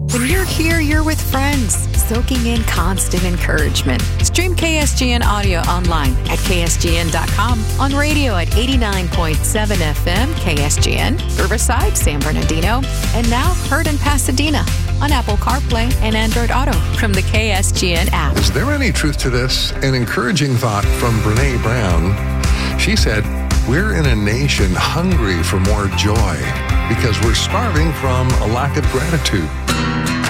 When you're here, you're with friends, soaking in constant encouragement. Stream KSGN audio online at ksgn.com, on radio at 89.7 FM KSGN, Riverside, San Bernardino, and now heard in Pasadena on Apple CarPlay and Android Auto from the KSGN app. Is there any truth to this? An encouraging thought from Brene Brown. She said, "We're in a nation hungry for more joy because we're starving from a lack of gratitude."